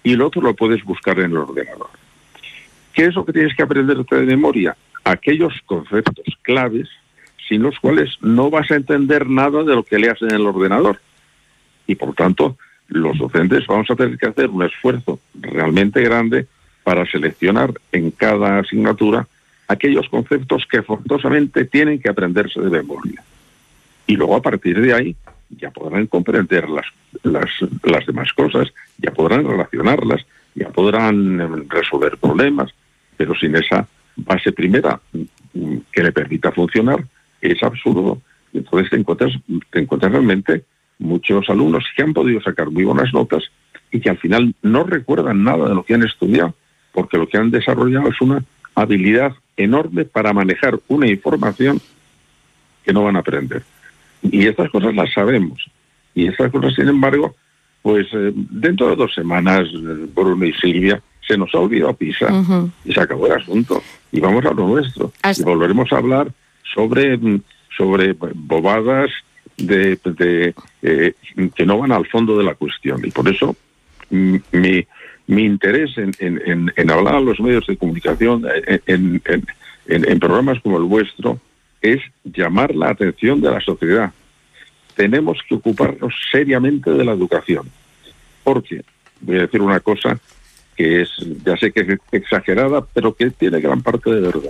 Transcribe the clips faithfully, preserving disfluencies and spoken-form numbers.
y el otro lo puedes buscar en el ordenador. ¿Qué es lo que tienes que aprenderte de memoria? Aquellos conceptos claves sin los cuales no vas a entender nada de lo que leas en el ordenador. Y por tanto, los docentes vamos a tener que hacer un esfuerzo realmente grande para seleccionar en cada asignatura aquellos conceptos que forzosamente tienen que aprenderse de memoria. Y luego a partir de ahí ya podrán comprender las, las, las demás cosas, ya podrán relacionarlas, ya podrán resolver problemas, pero sin esa base primera que le permita funcionar, es absurdo. Entonces te encuentras, te encuentras realmente muchos alumnos que han podido sacar muy buenas notas y que al final no recuerdan nada de lo que han estudiado, porque lo que han desarrollado es una habilidad enorme para manejar una información que no van a aprender. Y estas cosas las sabemos. Y estas cosas, sin embargo, pues eh, dentro de dos semanas, Bruno y Silvia, se nos ha olvidado PISA, uh-huh. y se acabó el asunto. Y vamos a lo nuestro. Hasta... Y volveremos a hablar sobre, sobre bobadas de, de eh, que no van al fondo de la cuestión. Y por eso mi, mi interés en, en, en hablar a los medios de comunicación, en, en, en, en programas como el vuestro, es llamar la atención de la sociedad. Tenemos que ocuparnos seriamente de la educación. Porque, voy a decir una cosa que es, ya sé que es exagerada, pero que tiene gran parte de verdad.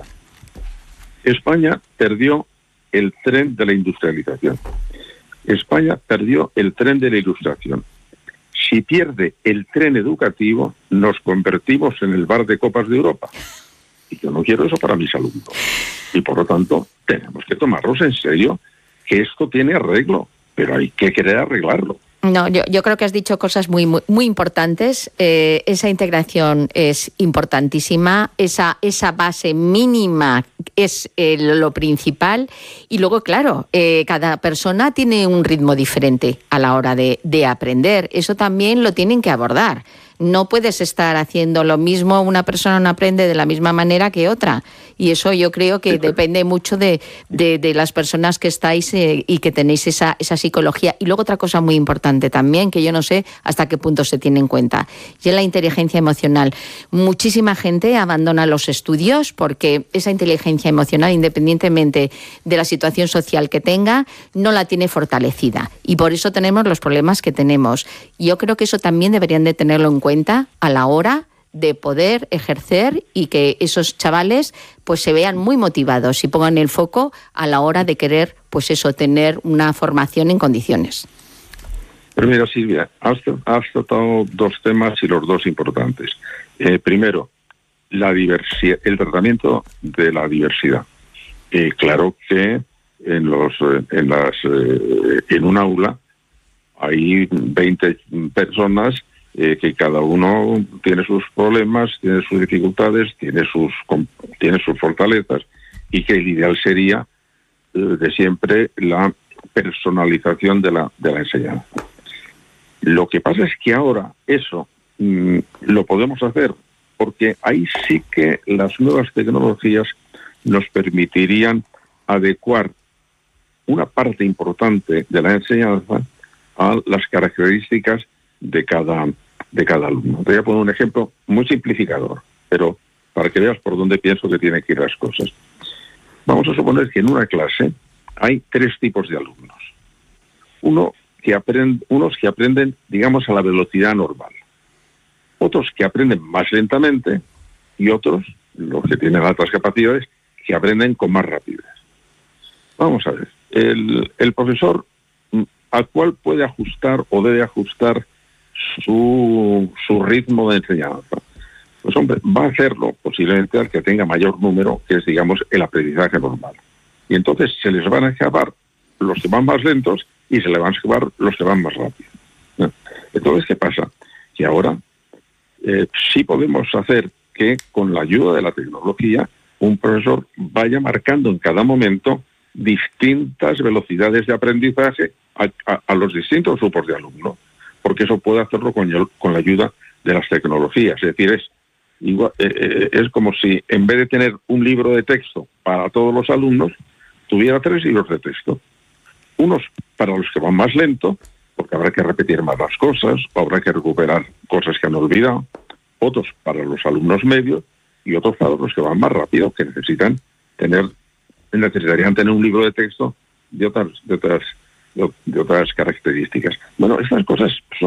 España perdió el tren de la industrialización. España perdió el tren de la ilustración. Si pierde el tren educativo, nos convertimos en el bar de copas de Europa. Y yo no quiero eso para mis alumnos. Y por lo tanto, tenemos que tomarnos en serio que esto tiene arreglo, pero hay que querer arreglarlo. No, yo, yo creo que has dicho cosas muy muy, muy importantes. Eh, esa integración es importantísima, esa, esa base mínima es eh, lo principal. Y luego, claro, eh, cada persona tiene un ritmo diferente a la hora de, de aprender. Eso también lo tienen que abordar. No puedes estar haciendo lo mismo, una persona no aprende de la misma manera que otra. Y eso yo creo que depende mucho de, de, de las personas que estáis eh, y que tenéis esa, esa psicología. Y luego otra cosa muy importante también, que yo no sé hasta qué punto se tiene en cuenta, y es la inteligencia emocional. Muchísima gente abandona los estudios porque esa inteligencia emocional, independientemente de la situación social que tenga, no la tiene fortalecida. Y por eso tenemos los problemas que tenemos. Yo creo que eso también deberían de tenerlo en cuenta a la hora de poder ejercer y que esos chavales pues se vean muy motivados y pongan el foco a la hora de querer pues eso, tener una formación en condiciones. Pero mira, Silvia, has, has tratado dos temas y los dos importantes. Eh, primero, la diversidad, el tratamiento de la diversidad. Eh, claro que en los en las eh, en un aula hay veinte personas Eh, que cada uno tiene sus problemas, tiene sus dificultades, tiene sus tiene sus fortalezas, y que el ideal sería eh, de siempre la personalización de la de la enseñanza. Lo que pasa es que ahora eso mmm, lo podemos hacer porque ahí sí que las nuevas tecnologías nos permitirían adecuar una parte importante de la enseñanza a las características de cada de cada alumno. Te voy a poner un ejemplo muy simplificador, pero para que veas por dónde pienso que tienen que ir las cosas. Vamos a suponer que en una clase hay tres tipos de alumnos. Uno que aprende, unos que aprenden, digamos, a la velocidad normal. Otros que aprenden más lentamente y otros, los que tienen altas capacidades, que aprenden con más rapidez. Vamos a ver. El, el profesor, ¿a cuál puede ajustar o debe ajustar Su, su ritmo de enseñanza? Pues hombre, va a hacerlo posiblemente al que tenga mayor número, que es, digamos, el aprendizaje normal. Y entonces se les van a escapar los que van más lentos y se les van a escapar los que van más rápido. ¿No? Entonces, ¿qué pasa? Que ahora eh, sí podemos hacer que con la ayuda de la tecnología un profesor vaya marcando en cada momento distintas velocidades de aprendizaje a, a, a los distintos grupos de alumnos, porque eso puede hacerlo con, con la ayuda de las tecnologías. Es decir, es, igual, eh, es como si en vez de tener un libro de texto para todos los alumnos, tuviera tres libros de texto. Unos para los que van más lento porque habrá que repetir más las cosas, o habrá que recuperar cosas que han olvidado, otros para los alumnos medios y otros para los que van más rápido, que necesitan tener, necesitarían tener un libro de texto de otras, de otras, de otras características. Bueno, estas cosas son